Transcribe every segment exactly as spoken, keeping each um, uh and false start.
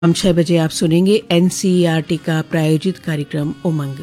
हम छह बजे आप सुनेंगे एनसीईआरटी का प्रायोजित कार्यक्रम उमंग।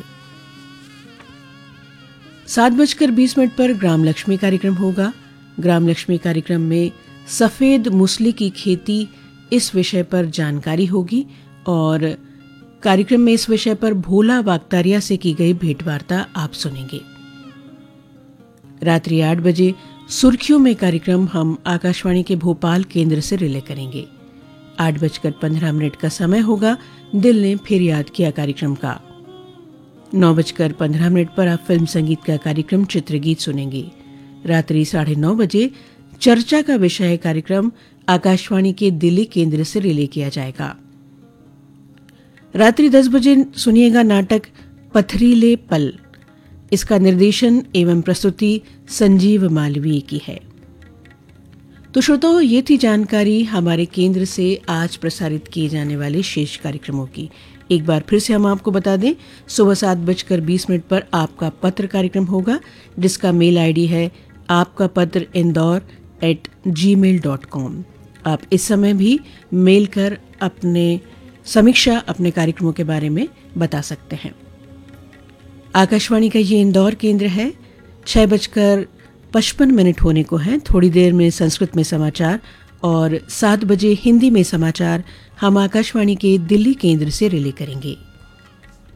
सात बजकर बीस मिनट पर ग्राम लक्ष्मी कार्यक्रम होगा। ग्राम लक्ष्मी कार्यक्रम में सफ़ेद मूसली की खेती इस विषय पर जानकारी होगी और कार्यक्रम में इस विषय पर भोला वागतारिया से की गई भेंटवार्ता आप सुनेंगे। रात्रि आठ बजे सुर्खियों में कार्यक्रम हम आकाशवाणी के भोपाल केंद्र से रिले करेंगे। आठ बजकर पंद्रह मिनट का समय होगा दिल ने फिर याद किया कार्यक्रम का। नौ बजकर पंद्रह मिनट पर आप फिल्म संगीत का कार्यक्रम चित्रगीत सुनेंगे। रात्रि साढ़े नौ बजे चर्चा का विषय कार्यक्रम आकाशवाणी के दिल्ली केंद्र से रिले किया जाएगा। रात्रि दस बजे सुनिएगा नाटक पथरीले पल। इसका निर्देशन एवं प्रस्तुति संजीव मालवीय की है। तो श्रोताओ, ये थी जानकारी हमारे केंद्र से आज प्रसारित किए जाने वाले शेष कार्यक्रमों की। एक बार फिर से हम आपको बता दें, सुबह सात बजकर बीस मिनट पर आपका पत्र कार्यक्रम होगा, जिसका मेल आईडी है आपका पत्र इंदौर एट जी मेल डॉट कॉम। आप इस समय भी मेल कर अपने समीक्षा अपने कार्यक्रमों के बारे में बता सकते हैं। आकाशवाणी का ये इंदौर केंद्र है। छह बजकर पचपन मिनट होने को हैं। थोड़ी देर में संस्कृत में समाचार और सात बजे हिंदी में समाचार हम आकाशवाणी के दिल्ली केंद्र से रिले करेंगे।